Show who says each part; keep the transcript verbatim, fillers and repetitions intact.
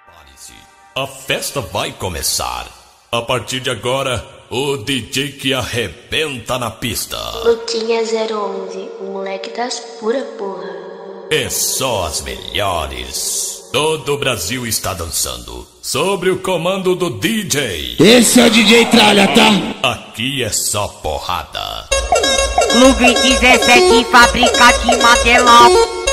Speaker 1: A festa vai começar. A partir de agora, o D J que arrebenta na pista.
Speaker 2: Luquinha zero onze, o moleque das pura porra.
Speaker 1: É só as melhores. Todo o Brasil está dançando sobre o comando do D J.
Speaker 3: Esse é o D J Tralha, tá?
Speaker 1: Aqui é só porrada.
Speaker 4: Clube dezessete, fábrica de material.